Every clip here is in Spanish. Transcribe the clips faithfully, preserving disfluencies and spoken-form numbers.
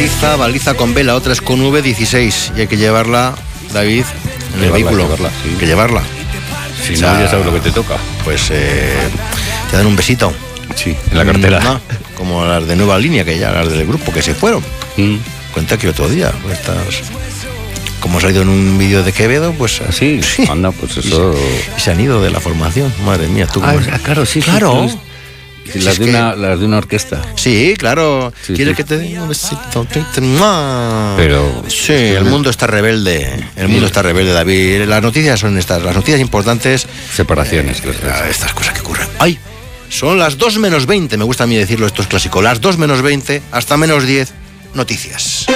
baliza, baliza con B, la otra es con V, dieciséis. Y hay que llevarla, David, en el vehículo. Llevarla, sí. Hay que llevarla. Si o sea, no, ya sabes lo que te toca. Pues eh, te dan un besito. Sí, en la cartera. No, como las de Nueva Línea, que ya las del grupo, que se fueron. Mm. Cuenta que otro día, pues estas... Como ha salido en un vídeo de Quevedo, pues así, sí. Anda, pues eso... Y se han ido de la formación, madre mía. ¿Tú ah, cómo... ah, claro, sí, claro. Sí, sí, las, es de que... una, las de una orquesta. Sí, claro. Sí, ¿Quieres sí. que te dé un besito? Pero... Sí, el mundo está rebelde. El mundo está rebelde, David. Las noticias son estas, las noticias importantes. Separaciones. Eh, estas cosas que ocurren. ¡Ay! Son las dos menos veinte, me gusta a mí decirlo, esto es clásico. Las dos menos veinte, hasta menos diez, noticias.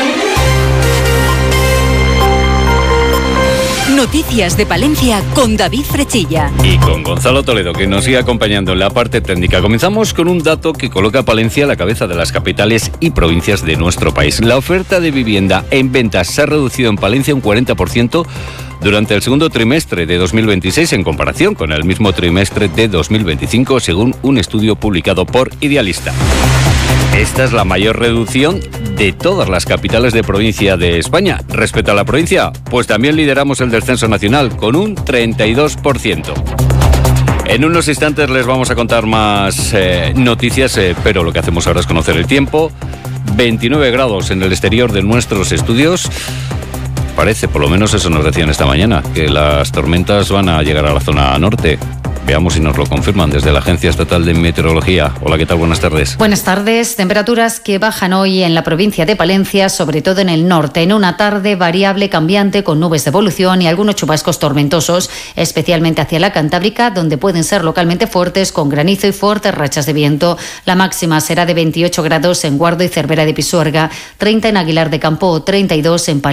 Noticias de Palencia con David Frechilla. Y con Gonzalo Toledo, que nos sigue acompañando en la parte técnica. Comenzamos con un dato que coloca a Palencia a la cabeza de las capitales y provincias de nuestro país. La oferta de vivienda en ventas se ha reducido en Palencia un cuarenta por ciento durante el segundo trimestre de dos mil veintiséis en comparación con el mismo trimestre de dos mil veinticinco, según un estudio publicado por Idealista. Esta es la mayor reducción de todas las capitales de provincia de España. Respecto a la provincia, pues también lideramos el descenso nacional con un treinta y dos por ciento. En unos instantes les vamos a contar más eh, noticias, eh, pero lo que hacemos ahora es conocer el tiempo. veintinueve grados en el exterior de nuestros estudios. Parece, por lo menos eso nos decían esta mañana, que las tormentas van a llegar a la zona norte. Veamos si nos lo confirman desde la Agencia Estatal de Meteorología. Hola, ¿qué tal? Buenas tardes. Buenas tardes. Temperaturas que bajan hoy en la provincia de Palencia, sobre todo en el norte. En una tarde variable, cambiante, con nubes de evolución y algunos chubascos tormentosos, especialmente hacia la Cantábrica, donde pueden ser localmente fuertes, con granizo y fuertes rachas de viento. La máxima será de veintiocho grados en Guardo y Cervera de Pisuerga, treinta en Aguilar de Campo, treinta y dos en Palencia.